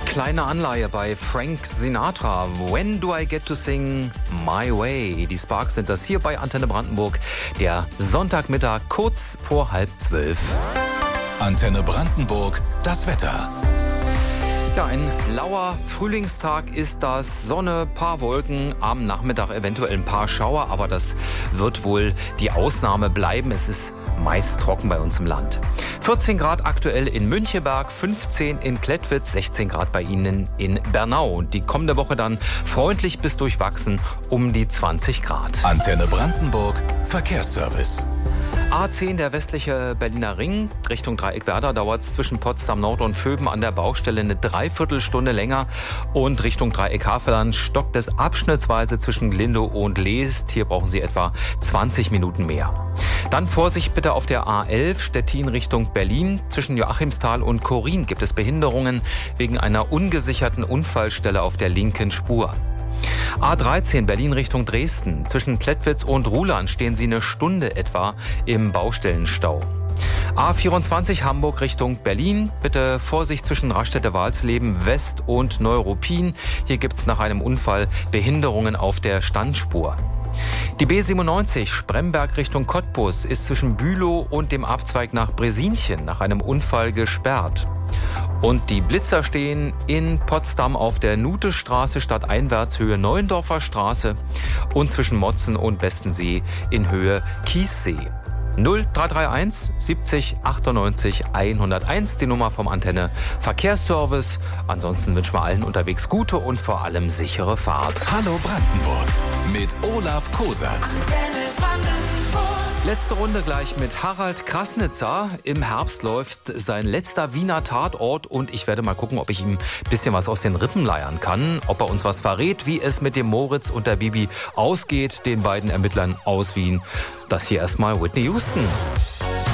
Kleine Anleihe bei Frank Sinatra. When do I get to sing my way? Die Sparks sind das hier bei Antenne Brandenburg. Der Sonntagmittag kurz vor 11:30. Antenne Brandenburg, das Wetter. Ja, ein lauer Frühlingstag ist das. Sonne, paar Wolken, am Nachmittag eventuell ein paar Schauer, aber das wird wohl die Ausnahme bleiben. Es ist meist trocken bei uns im Land. 14 Grad aktuell in Müncheberg, 15 in Klettwitz, 16 Grad bei Ihnen in Bernau. Und die kommende Woche dann freundlich bis durchwachsen um die 20 Grad. Antenne Brandenburg, Verkehrsservice. A10, der westliche Berliner Ring, Richtung Dreieckwerder, dauert es zwischen Potsdam Nord und Vöben an der Baustelle eine Dreiviertelstunde länger. Und Richtung Dreieck Havelland stockt es abschnittsweise zwischen Glindow und Leest. Hier brauchen Sie etwa 20 Minuten mehr. Dann Vorsicht bitte auf der A11 Stettin Richtung Berlin. Zwischen Joachimsthal und Korin gibt es Behinderungen wegen einer ungesicherten Unfallstelle auf der linken Spur. A13 Berlin Richtung Dresden. Zwischen Klettwitz und Ruhland stehen Sie eine Stunde etwa im Baustellenstau. A24 Hamburg Richtung Berlin. Bitte Vorsicht zwischen Raststätte-Walsleben West und Neuruppin. Hier gibt es nach einem Unfall Behinderungen auf der Standspur. Die B97 Spremberg Richtung Cottbus ist zwischen Bülow und dem Abzweig nach Bresinchen nach einem Unfall gesperrt. Und die Blitzer stehen in Potsdam auf der Nutestraße stadteinwärts Höhe Neuendorfer Straße und zwischen Motzen und Bestensee in Höhe Kiessee. 0331 70 98 101, die Nummer vom Antenne Verkehrsservice. Ansonsten wünschen wir allen unterwegs gute und vor allem sichere Fahrt. Hallo Brandenburg mit Olaf Kosat. Letzte Runde gleich mit Harald Krasnitzer. Im Herbst läuft sein letzter Wiener Tatort und ich werde mal gucken, ob ich ihm ein bisschen was aus den Rippen leiern kann. Ob er uns was verrät, wie es mit dem Moritz und der Bibi ausgeht, den beiden Ermittlern aus Wien. Das hier erstmal Whitney Houston.